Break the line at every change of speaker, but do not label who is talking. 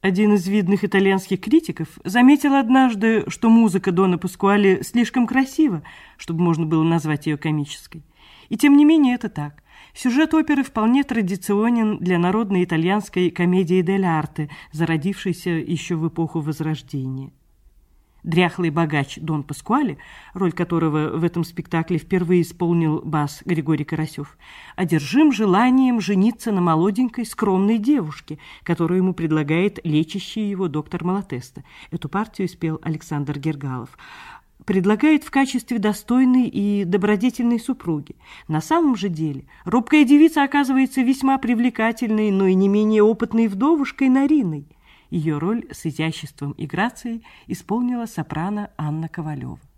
Один из видных итальянских критиков заметил однажды, что музыка Дона Паскуале слишком красива, чтобы можно было назвать ее комической. И тем не менее это так. Сюжет оперы вполне традиционен для народной итальянской комедии дель арте, зародившейся еще в эпоху Возрождения. Дряхлый богач Дон Паскуале, роль которого в этом спектакле впервые исполнил бас Григорий Карасев, одержим желанием жениться на молоденькой, скромной девушке, которую ему предлагает лечащий его доктор Малатеста. Эту партию спел Александр Гергалов. Предлагает в качестве достойной и добродетельной супруги. На самом же деле робкая девица оказывается весьма привлекательной, но и не менее опытной вдовушкой Нариной. Ее роль с изяществом и грацией исполнила сопрано Анна Ковалева.